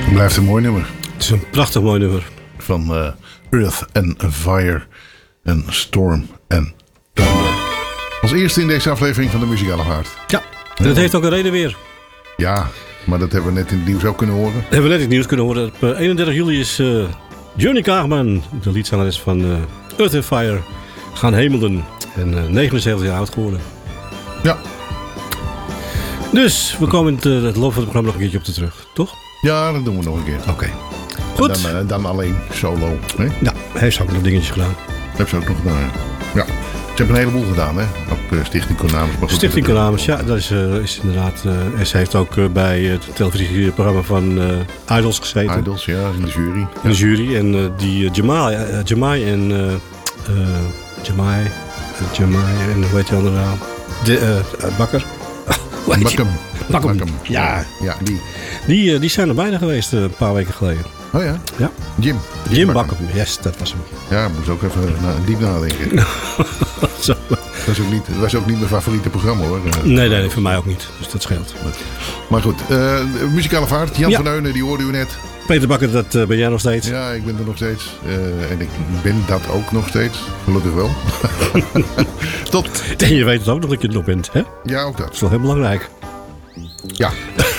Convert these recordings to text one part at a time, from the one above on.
Blijft een mooi nummer. Het is een prachtig mooi nummer. Van Earth and Fire en Storm and Thunder. Als eerste in deze aflevering van de Muzikale Vaart. Ja, en dat heeft ook een reden weer. Ja, maar dat hebben we net in het nieuws ook kunnen horen. Dat hebben we net in het nieuws kunnen horen. Op 31 juli is Johnny Kaagman, de liedzangeres van Earth and Fire, gaan hemelen. En 79 jaar oud geworden. Ja. Dus we komen in het loop van het programma nog een keertje op terug, toch? Ja, dat doen we nog een keer. Oké. Goed. Dan alleen solo. Hè? Ja, hij heeft ook nog dingetjes gedaan. Heb ze ook nog gedaan. Ja. Ze hebben een heleboel gedaan, hè? Ook Stichting Konamis. Stichting Konamis, ja, dat is inderdaad. En ze heeft ook bij het televisieprogramma van Idols gezeten. Idols, ja, in de jury. In de jury. En die Jamai en hoe heet die andere naam? Bakker. Bakkum. Ja, die. Die zijn er bijna geweest een paar weken geleden. Oh ja? Ja. Jim Bakkum, yes, dat was hem. Ja, moest ook even diep nadenken. Zo. Dat was ook niet mijn favoriete programma, hoor. Nee, voor mij ook niet. Dus dat scheelt. Maar goed, Muzikale Vaart. Jan van Heunen, die hoorde u net. Peter Bakker, dat ben jij nog steeds. Ja, ik ben er nog steeds. En ik ben dat ook nog steeds. Gelukkig wel. En je weet het ook nog dat je het nog bent, hè? Ja, ook dat. Dat is wel heel belangrijk. Ja.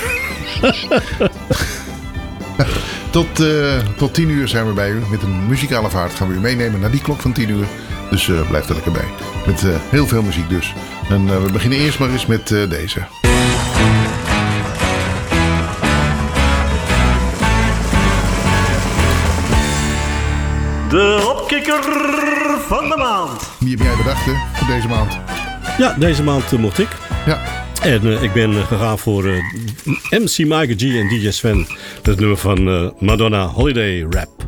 Tot 10 uur zijn we bij u. Met een Muzikale Vaart gaan we u meenemen naar die klok van 10 uur. Dus blijf er lekker bij. Met heel veel muziek dus. En we beginnen eerst maar eens met deze. De opkikker van de maand. Wie heb jij bedacht, hè, voor deze maand? Ja, deze maand mocht ik. Ja. En ik ben gegaan voor MC Mike G en DJ Sven. Het nummer van Madonna, Holiday Rap.